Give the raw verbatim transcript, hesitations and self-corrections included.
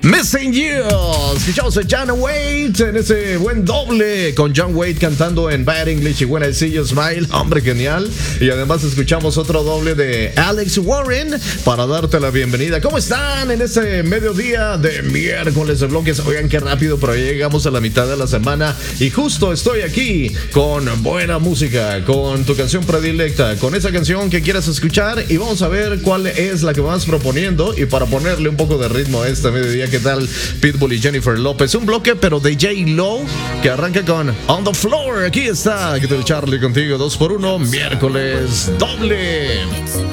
Missing You. Escuchamos a John Waite en ese buen doble con John Waite cantando en Bad English y When I See You Smile. Hombre, genial. Y además escuchamos otro doble de Alex Warren para darte la bienvenida. ¿Cómo están en este mediodía de miércoles de bloques? Oigan, qué rápido, pero ya llegamos a la mitad de la semana y justo estoy aquí con buena música, con tu canción predilecta, con esa canción que quieras escuchar y vamos a ver cuál es la que vas proponiendo y para ponerle un poco de ritmo a este mediodía. ¿Qué tal? Pitbull y Jennifer López. Un bloque, pero de J-Lo, que arranca con On the Floor. Aquí está, aquí está el Charlie contigo. Dos por uno, miércoles doble.